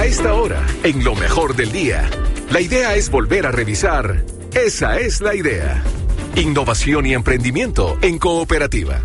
esta hora, en lo mejor del día, la idea es volver a revisar. Esa es la idea. Innovación y emprendimiento en cooperativa.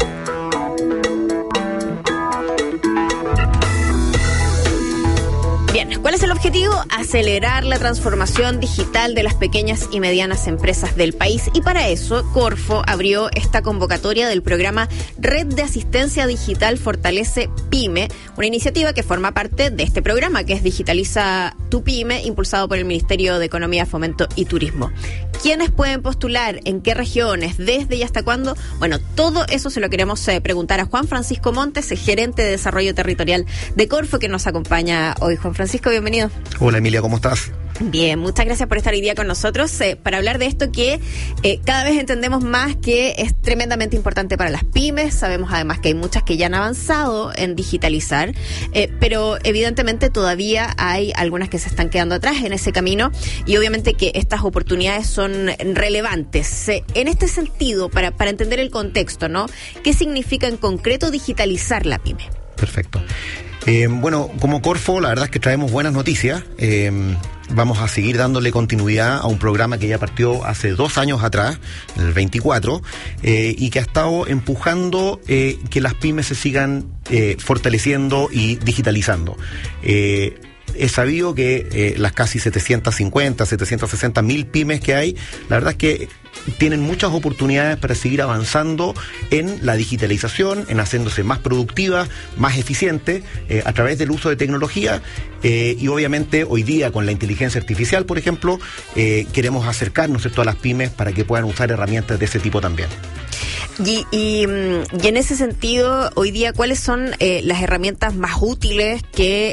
Bien, ¿cuál es el objetivo? Acelerar la transformación digital de las pequeñas y medianas empresas del país. Y para eso, Corfo abrió esta convocatoria del programa Red de Asistencia Digital Fortalece PYME, una iniciativa que forma parte de este programa, que es Digitaliza tu PYME, impulsado por el Ministerio de Economía, Fomento y Turismo. ¿Quiénes pueden postular? ¿En qué regiones? ¿Desde y hasta cuándo? Bueno, todo eso se lo queremos preguntar a Juan Francisco Montes, gerente de Desarrollo Territorial de Corfo, que nos acompaña hoy. Juan Francisco, bienvenido. Hola Emilia, ¿cómo estás? Bien, muchas gracias por estar hoy día con nosotros para hablar de esto que cada vez entendemos más que es tremendamente importante para las pymes. Sabemos además que hay muchas que ya han avanzado en digitalizar, pero evidentemente todavía hay algunas que se están quedando atrás en ese camino y obviamente que estas oportunidades son relevantes. En este sentido, para entender el contexto, ¿no? ¿Qué significa en concreto digitalizar la pyme? Perfecto. Bueno, como Corfo, la verdad es que traemos buenas noticias. Vamos a seguir dándole continuidad a un programa que ya partió hace 2 años atrás, en el 24, y que ha estado empujando que las pymes se sigan fortaleciendo y digitalizando. Es sabido que las casi 750, 760 mil pymes que hay, la verdad es que tienen muchas oportunidades para seguir avanzando en la digitalización, en haciéndose más productivas, más eficientes, a través del uso de tecnología, y obviamente hoy día con la inteligencia artificial, por ejemplo, queremos acercarnos, ¿cierto?, a las pymes para que puedan usar herramientas de ese tipo también. Y en ese sentido, hoy día, ¿cuáles son las herramientas más útiles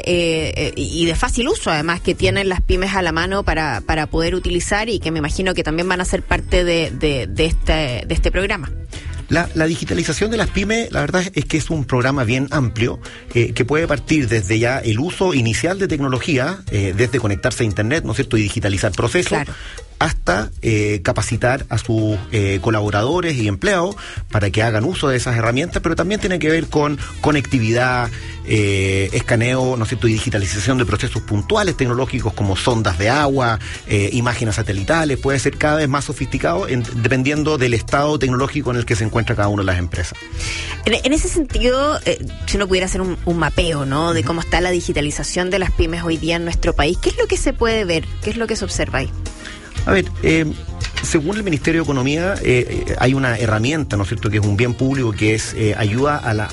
y de fácil uso, además, que tienen las pymes a la mano para poder utilizar y que me imagino que también van a ser parte de este programa? La digitalización de las pymes, la verdad es que es un programa bien amplio, que puede partir desde ya el uso inicial de tecnología, desde conectarse a Internet, ¿no es cierto?, y digitalizar procesos, claro, hasta capacitar a sus colaboradores y empleados para que hagan uso de esas herramientas, pero también tiene que ver con conectividad, escaneo, ¿no es cierto?, y digitalización de procesos puntuales tecnológicos como sondas de agua, imágenes satelitales. Puede ser cada vez más sofisticado dependiendo del estado tecnológico en el que se encuentra cada una de las empresas. En ese sentido, si uno pudiera hacer un mapeo, ¿no?, de cómo está la digitalización de las pymes hoy día en nuestro país, ¿qué es lo que se puede ver? ¿Qué es lo que se observa ahí? A ver, según el Ministerio de Economía, hay una herramienta, ¿no es cierto?, que es un bien público, que es ayuda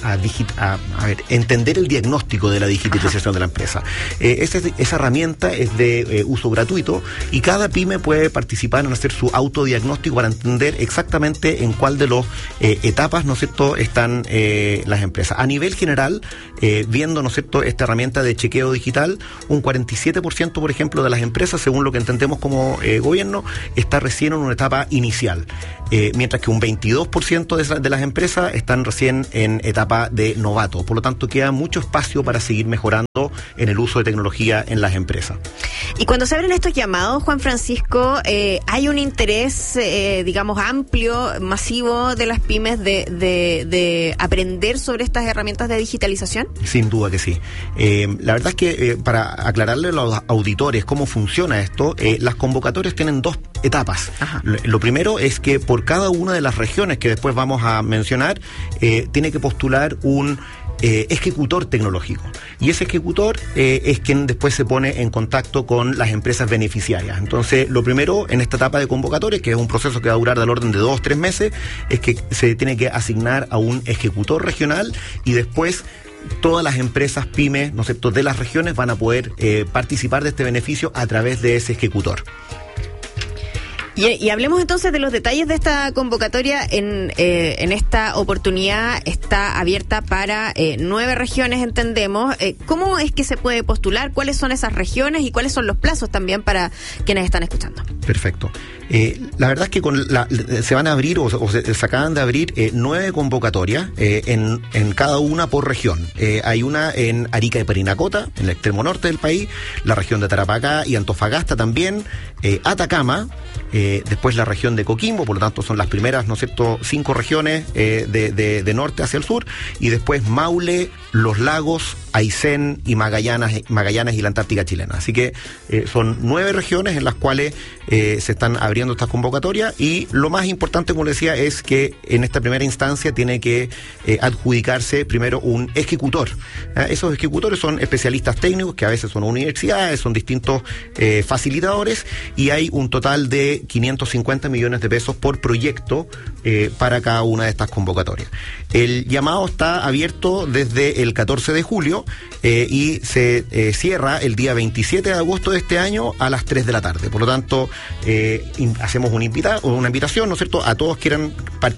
a entender el diagnóstico de la digitalización de la empresa. Esa herramienta es de uso gratuito y cada pyme puede participar en hacer su autodiagnóstico para entender exactamente en cuál de las etapas, ¿no es cierto?, están las empresas. A nivel general, viendo, ¿no es cierto?, esta herramienta de chequeo digital, un 47%, por ejemplo, de las empresas, según lo que entendemos como gobierno, está recién en una etapa inicial, mientras que un 22% de las empresas están recién en etapa de novato. Por lo tanto, queda mucho espacio para seguir mejorando en el uso de tecnología en las empresas. Y cuando se abren estos llamados, Juan Francisco, ¿hay un interés, digamos, amplio, masivo de las pymes de aprender sobre estas herramientas de digitalización? Sin duda que sí. La verdad es que para aclararle a los auditores cómo funciona esto, las convocatorias tienen 2 etapas. Ajá. Lo primero es que por cada una de las regiones que después vamos a mencionar, tiene que postular un ejecutor tecnológico. Y ese ejecutor es quien después se pone en contacto con las empresas beneficiarias. Entonces, lo primero en esta etapa de convocatoria, que es un proceso que va a durar del orden de 2-3 meses, es que se tiene que asignar a un ejecutor regional y después todas las empresas pymes, ¿no es cierto?, de las regiones van a poder participar de este beneficio a través de ese ejecutor. Y hablemos entonces de los detalles de esta convocatoria. En esta oportunidad está abierta para 9 regiones, entendemos. ¿Cómo es que se puede postular? ¿Cuáles son esas regiones? ¿Y cuáles son los plazos también para quienes están escuchando? Perfecto. La verdad es que se van a abrir se acaban de abrir 9 convocatorias en cada una por región. Hay una en Arica y Parinacota, en el extremo norte del país, la región de Tarapacá y Antofagasta también, Atacama, después la región de Coquimbo, por lo tanto son las primeras, ¿no es cierto?, 5 regiones de norte hacia el sur, y después Maule, los lagos, Aysén y Magallanes y la Antártica chilena. Así que son 9 regiones en las cuales se están abriendo estas convocatorias, y lo más importante, como les decía, es que en esta primera instancia tiene que adjudicarse primero un ejecutor. Esos ejecutores son especialistas técnicos, que a veces son universidades, son distintos facilitadores, y hay un total de 550 millones de pesos por proyecto para cada una de estas convocatorias. El llamado está abierto desde el 14 de julio y se cierra el día 27 de agosto de este año a las 3 de la tarde. Por lo tanto, hacemos una invitación, ¿no es cierto?, a todos quieren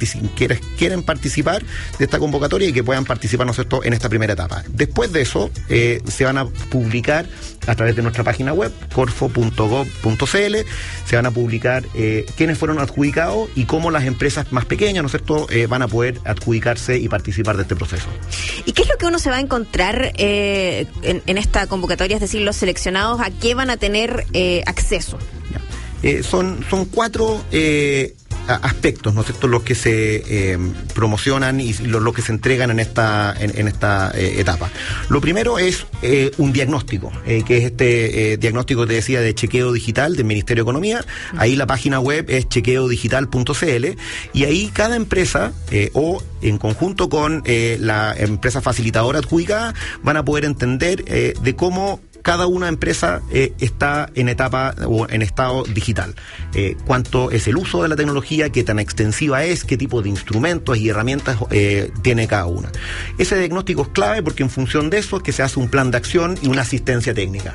participar de esta convocatoria y que puedan participar, ¿no es cierto?, en esta primera etapa. Después de eso, se van a publicar a través de nuestra página web, corfo.gov.cl, se van a publicar quiénes fueron adjudicados y cómo las empresas más pequeñas, ¿no es cierto?, van a poder adjudicarse y participar de este proceso. ¿Y qué es lo que uno se va a encontrar en esta convocatoria? Es decir, los seleccionados, ¿a qué van a tener acceso? Son 4 aspectos, ¿no es cierto?, los que se promocionan y los que se entregan en esta etapa. Lo primero es un diagnóstico, que es este diagnóstico, te decía, de chequeo digital del Ministerio de Economía. Ahí la página web es chequeodigital.cl, y ahí cada empresa o en conjunto con la empresa facilitadora adjudicada van a poder entender de cómo cada una empresa está en etapa o en estado digital. Cuánto es el uso de la tecnología, qué tan extensiva es, qué tipo de instrumentos y herramientas tiene cada una. Ese diagnóstico es clave porque en función de eso es que se hace un plan de acción y una asistencia técnica.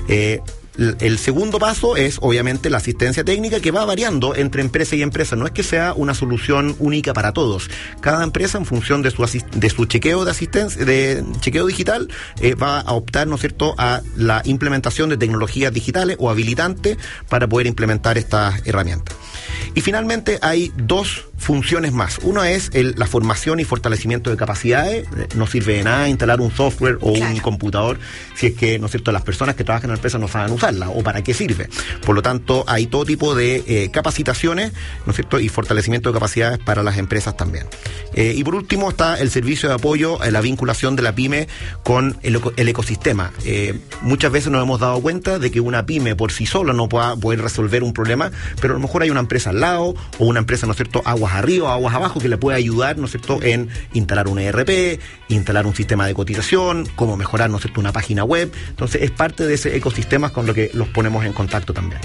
El segundo paso es, obviamente, la asistencia técnica, que va variando entre empresa y empresa. No es que sea una solución única para todos. Cada empresa, en función de su chequeo de asistencia, de chequeo digital, va a optar, ¿no es cierto?, a la implementación de tecnologías digitales o habilitantes para poder implementar estas herramientas. Y finalmente hay 2 funciones más. Una es la formación y fortalecimiento de capacidades. No sirve de nada instalar un software o un computador si es que, ¿no es cierto?, las personas que trabajan en la empresa no saben usarla o para qué sirve. Por lo tanto, hay todo tipo de capacitaciones, ¿no es cierto?, y fortalecimiento de capacidades para las empresas también. Y por último está el servicio de apoyo a la vinculación de la pyme con el ecosistema. Muchas veces nos hemos dado cuenta de que una pyme por sí sola no pueda poder resolver un problema, pero a lo mejor hay una empresa al lado o una empresa, ¿no es cierto?, aguas arriba, aguas abajo, que le puede ayudar, ¿no es cierto?, en instalar un ERP, instalar un sistema de cotización, cómo mejorar, ¿no es cierto?, una página web. Entonces es parte de ese ecosistema con lo que los ponemos en contacto también.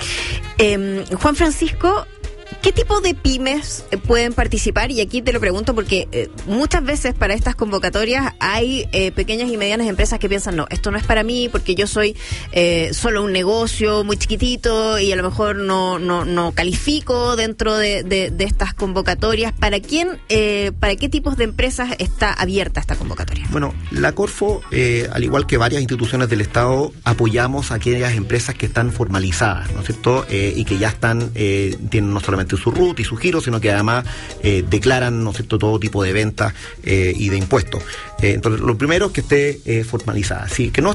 Juan Francisco, ¿qué tipo de pymes pueden participar? Y aquí te lo pregunto porque muchas veces para estas convocatorias hay pequeñas y medianas empresas que piensan, no, esto no es para mí porque yo soy solo un negocio muy chiquitito y a lo mejor no califico dentro de estas convocatorias. ¿Para qué tipos de empresas está abierta esta convocatoria? Bueno, la Corfo, al igual que varias instituciones del Estado, apoyamos a aquellas empresas que están formalizadas, ¿no es cierto?, y que ya están, tienen no solamente su RUT y su giro, sino que además declaran, ¿no es cierto?, todo tipo de ventas y de impuestos. Entonces, lo primero es que esté formalizada. Si que no